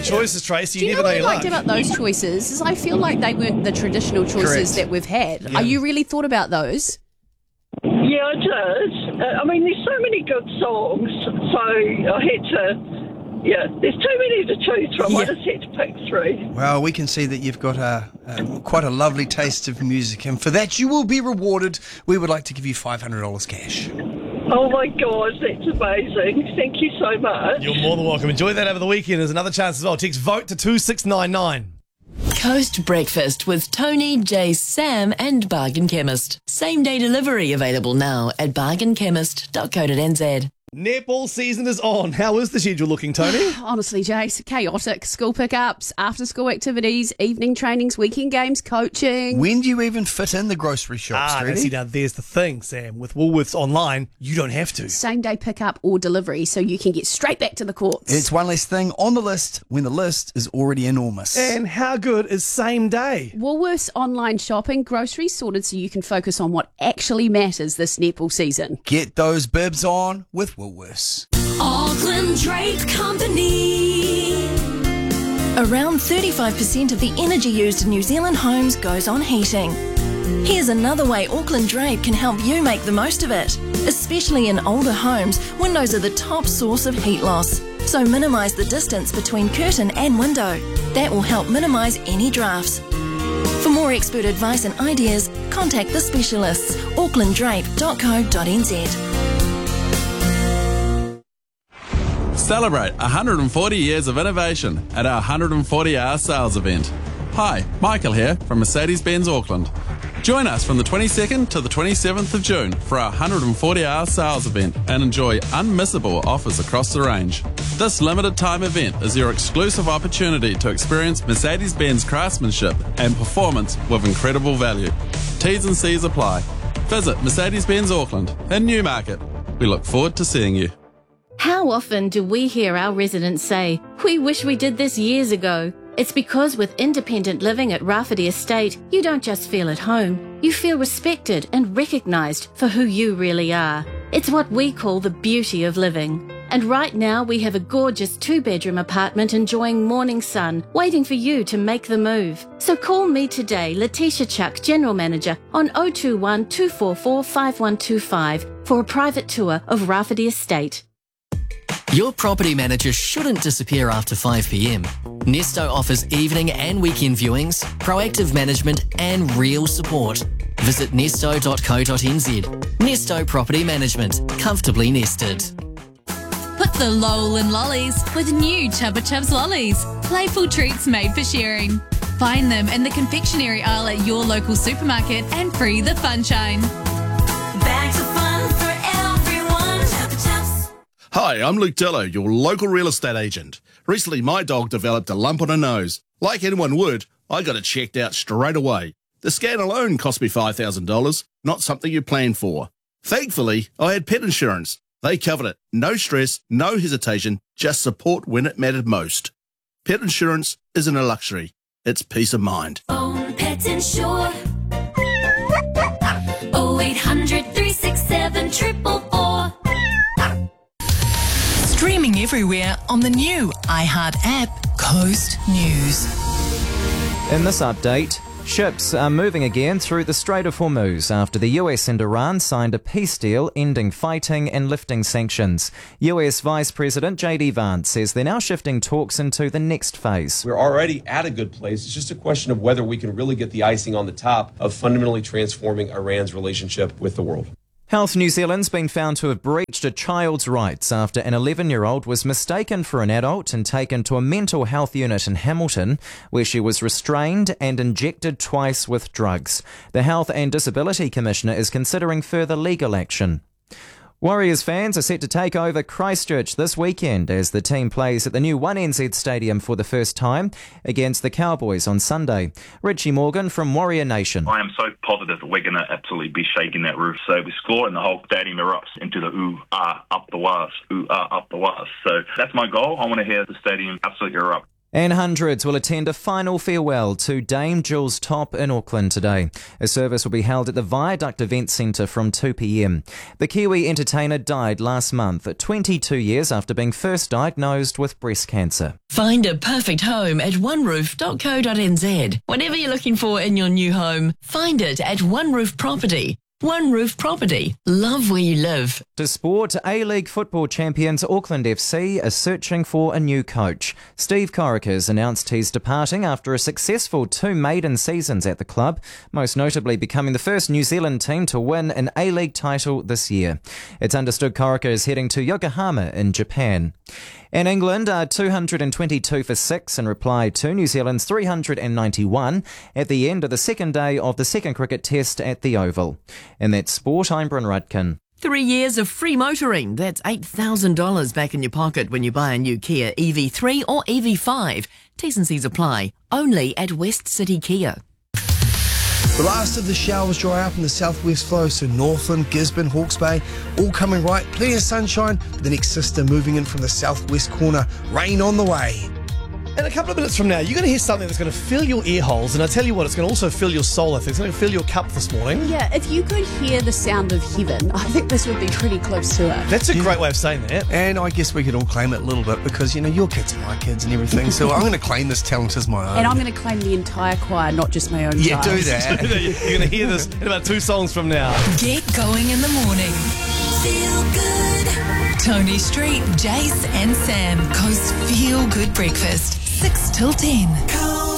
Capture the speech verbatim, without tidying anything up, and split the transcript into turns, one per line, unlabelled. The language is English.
choices, Tracy.
Do
You
you
never
know
know
what I
your
liked
lunch.
about those choices? Is I feel like they weren't the traditional choices
Correct.
that we've had.
Yeah.
Are you really thought about those?
Yeah, I did. Uh, I mean, there's so many good songs, so I had to, yeah, there's too many to choose from. I
Yeah.
just had to pick three.
Well, we can see that you've got a, a quite a lovely taste of music, and for that you will be rewarded. We would like to give you five hundred dollars cash.
Oh my gosh, that's amazing. Thank you so much.
You're more than welcome. Enjoy that over the weekend. There's another chance as well. Text VOTE to two six nine nine.
Coast Breakfast with Tony, Jay, Sam and Bargain Chemist. Same day delivery available now at bargain chemist dot co dot n z.
Netball season is on. How is the schedule looking, Tony?
Honestly, Jace, chaotic. School pickups, after-school activities, evening trainings, weekend games, coaching.
When do you even fit in the grocery shops,
Ah, now,
Streety?
see, now there's the thing, Sam. With Woolworths Online, you don't have to.
Same-day pickup or delivery, so you can get straight back to the courts.
It's one less thing on the list when the list is already enormous.
And how good is same day?
Woolworths online shopping, groceries sorted so you can focus on what actually matters this netball season.
Get those bibs on with Woolworths.
Auckland Drape Company. Around thirty-five percent of the energy used in New Zealand homes goes on heating. Here's another way Auckland Drape can help you make the most of it. Especially in older homes, windows are the top source of heat loss. So minimise the distance between curtain and window. That will help minimise any drafts. For more expert advice and ideas, contact the specialists, auckland drape dot co dot n z.
Celebrate one hundred forty years of innovation at our one hundred forty hour sales event. Hi, Michael here from Mercedes-Benz Auckland. Join us from the twenty-second to the twenty-seventh of June for our one hundred forty hour sales event and enjoy unmissable offers across the range. This limited time event is your exclusive opportunity to experience Mercedes-Benz craftsmanship and performance with incredible value. T's and C's apply. Visit Mercedes-Benz Auckland in Newmarket. We look forward to seeing you.
How often do we hear our residents say, "We wish we did this years ago"? It's because with independent living at Rafferty Estate, you don't just feel at home, you feel respected and recognised for who you really are. It's what we call the beauty of living. And right now we have a gorgeous two-bedroom apartment enjoying morning sun, waiting for you to make the move. So call me today, Letitia Chuck, General Manager, on oh two one, two four four, five one two five for a private tour of Rafferty Estate.
Your property manager shouldn't disappear after five p m. Nesto offers evening and weekend viewings, proactive management and real support. Visit nesto dot co dot n z. Nesto Property Management. Comfortably nested.
Put the lol in lollies with new Chubba Chubs lollies. Playful treats made for sharing. Find them in the confectionery aisle at your local supermarket and free the funshine.
Bags of fun for everyone. Chubba Chubs.
Hi, I'm Luke Dillo, your local real estate agent. Recently, my dog developed a lump on her nose. Like anyone would, I got it checked out straight away. The scan alone cost me five thousand dollars, not something you plan for. Thankfully, I had pet insurance. They covered it. No stress, no hesitation, just support when it mattered most. Pet insurance isn't a luxury. It's peace of mind.
Own Pets Insure. oh eight hundred, three six seven, four four four. Streaming everywhere on the new iHeart app, Coast News.
In this update, ships are moving again through the Strait of Hormuz after the U S and Iran signed a peace deal ending fighting and lifting sanctions. U S Vice President J D Vance says they're now shifting talks into the next phase.
We're already at a good place. It's just a question of whether we can really get the icing on the top of fundamentally transforming Iran's relationship with the world.
Health New Zealand's been found to have breached a child's rights after an eleven-year-old was mistaken for an adult and taken to a mental health unit in Hamilton, where she was restrained and injected twice with drugs. The Health and Disability Commissioner is considering further legal action. Warriors fans are set to take over Christchurch this weekend as the team plays at the new one N Z Stadium for the first time against the Cowboys on Sunday. Richie Morgan from Warrior Nation.
I am so positive that we're going to absolutely be shaking that roof. So we score and the whole stadium erupts into the ooh, ah, up the was, ooh, ah, up the was. So that's my goal. I want to hear the stadium absolutely erupt.
And hundreds will attend a final farewell to Dame Jules Top in Auckland today. A service will be held at the Viaduct Event Centre from two p m. The Kiwi entertainer died last month at twenty-two years after being first diagnosed with breast cancer.
Find a perfect home at one roof dot co dot n z. Whatever you're looking for in your new home, find it at One Roof Property. One Roof Property. Love where you live.
To sport, A-League football champions Auckland F C are searching for a new coach. Steve Corica's announced he's departing after a successful two maiden seasons at the club, most notably becoming the first New Zealand team to win an A-League title this year. It's understood Corica is heading to Yokohama in Japan. In England are two hundred twenty-two for six in reply to New Zealand's three hundred ninety-one at the end of the second day of the second cricket test at the Oval. In that sport, I'm Bryn Rudkin.
Three years of free motoring. That's eight thousand dollars back in your pocket when you buy a new Kia E V three or E V five. T's and C's apply. Only at West City Kia.
The last of the showers dry up in the southwest flow, so Northland, Gisborne, Hawke's Bay, all coming right. Plenty of sunshine, but the next system moving in from the southwest corner. Rain on the way.
In a couple of minutes from now, you're going to hear something that's going to fill your ear holes, and I tell you what, it's going to also fill your soul. I think it's going to fill your cup this morning.
Yeah, if you could hear the sound of heaven, I think this would be pretty close to it.
That's a great way of saying that.
And I guess we could all claim it a little bit because, you know, your kids are my kids and everything. So I'm going to claim this talent as my own.
And I'm going to claim the entire choir, not just my own
Yeah,
child.
do that.
You're going to hear this in about two songs from now.
Get going in the morning. Feel good. Tony Street, Jace and Sam Coast Feel Good Breakfast. six till ten.